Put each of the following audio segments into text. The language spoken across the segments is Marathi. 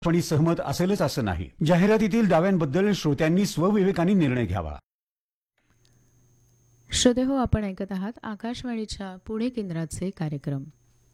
पण सहमत असेलच असं नाही. जाहिरातीतील दाव्यांबद्दल श्रोत्यांनी स्वविवेकाने निर्णय घ्यावा. श्रोते हो, आपण ऐकत आहात आकाशवाणीच्या पुणे केंद्राचे कार्यक्रम.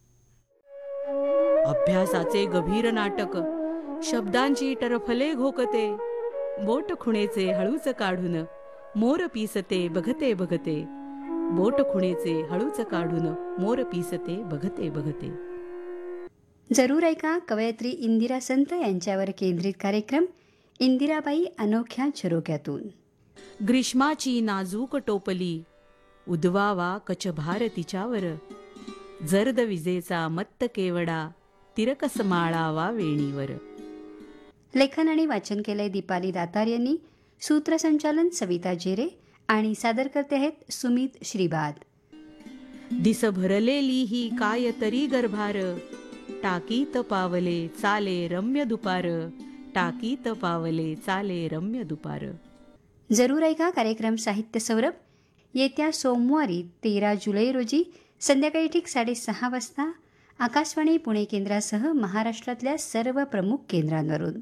अभ्यासाचे गभीर नाटक, शब्दांची टरफले घोकते, बोट खुणेचे हळूच काढून मोर पिसते बघते बघते, बोट खुणेचे हळूच काढून मोर पिसते बघते बघते. जरूर ऐका कवयित्री इंदिरा संत यांच्यावर केंद्रित कार्यक्रम इंदिराबाई अनोख्या झरोक्यातून. ग्रीष्माची नाजूक टोपली उद्वावा कचभार तिच्यावर, जर्द विजेचा मत्त केवडा तिरकस माळावा वेणीवर. लेखन आणि वाचन केलंय दीपाली दातार यांनी. सूत्रसंचालन सविता जेरे आणि सादर करते आहेत सुमित श्रीबाद. दिस भरलेली ही काय तरी गर्भार, टाकीत पावले चाले रम्य दुपार, टाकीत पावले चाले रम्य दुपार. जरूर ऐका कार्यक्रम साहित्य सौरभ येत्या सोमवारी 13 जुलै रोजी संध्याकाळी ठीक 6:30 वाजता आकाशवाणी पुणे केंद्रासह महाराष्ट्रातल्या सर्व प्रमुख केंद्रांवरून.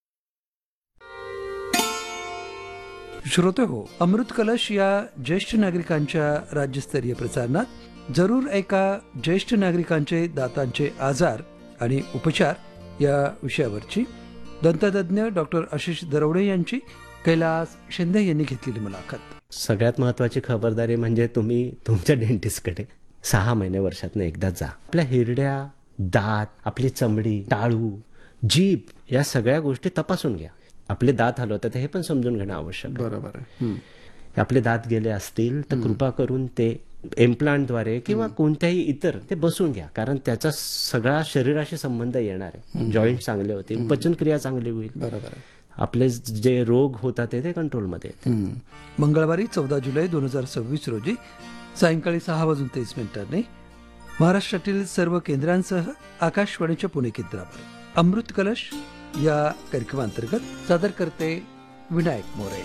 श्रोते हो, अमृत कलश या ज्येष्ठ नागरिकांच्या राज्यस्तरीय प्रसारणात जरूर ऐका ज्येष्ठ नागरिकांचे दातांचे आजार आणि उपचार या विषयावरची दंततज्ञ डॉक्टर आशिष दरवडे यांची कैलास शिंदे यांनी घेतलेली मुलाखत. सगळ्यात महत्त्वाची खबरदारी म्हणजे तुम्ही तुमच्या डेंटिस्टकडे 6 महिने वर्षातनं एकदा जा. आपल्या हिरड्या, दात, आपली चमडी, टाळू, जीभ या सगळ्या गोष्टी तपासून घ्या. आपले दात हलवतात हे पण समजून घेणं आवश्यक आहे. बरोबर आहे. आपले दात गेले असतील तर कृपा करून ते इम्प्लांटद्वारे किंवा कोणत्याही इतर ते बसून घ्या, कारण त्याचा सगळा शरीराशी संबंध येणार आहे. जॉईंट चांगले होतील, पचनक्रिया चांगली होईल. बरोबर आहे. आपले जे रोग होतात ते कंट्रोलमध्ये येतील. मंगळवारी 14 जुलै 2026 रोजी सायंकाळी 6:30 महाराष्ट्रातील सर्व केंद्रांसह आकाशवाणीच्या पुणे केंद्रावर अमृत कलश या कार्यक्रमांतर्गत सादर करते विनायक मोरे.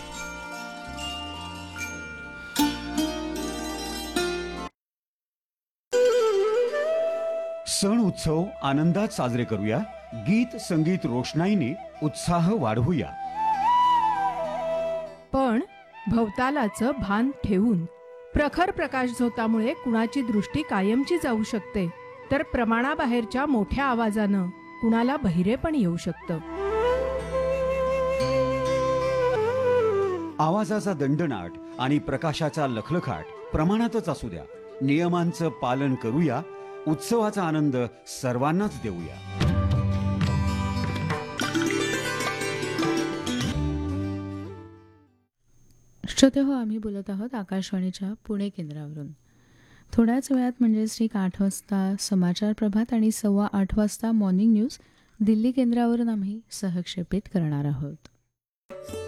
सण उत्सव आनंदात साजरे करूया. गीत संगीत रोषणाईने उत्साह वाढवूया. पण भवतालाचं भान ठेवून. प्रखर प्रकाश झोतामुळे कुणाची दृष्टी कायमची जाऊ शकते, तर प्रमाणाबाहेरच्या मोठ्या आवाजानं कुणाला बहिरे पण येऊ शकतं. आवाजाचा दंडनाट आणि प्रकाशाचा लखलखाट प्रमाणातच असू द्या. नियमांचं पालन करूया. उत्सवाचा आनंद सर्वांनाच देऊया. श्रोते हो, आम्ही बोलत आहोत आकाशवाणीच्या पुणे केंद्रावरून. थोड्याच वेळात म्हणजे ठीक 8 वाजता समाचार प्रभात आणि 8:15 वाजता मॉर्निंग न्यूज दिल्ली केंद्रावरून आम्ही सहक्षेपित करणार आहोत.